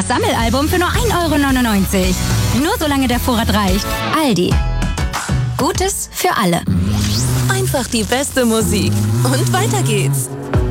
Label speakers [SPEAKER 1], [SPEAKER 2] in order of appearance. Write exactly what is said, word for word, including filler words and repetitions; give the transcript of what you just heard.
[SPEAKER 1] das Sammelalbum für nur ein Euro neunundneunzig. Nur solange der Vorrat reicht. Aldi. Gutes für alle.
[SPEAKER 2] Einfach die beste Musik. Und weiter geht's.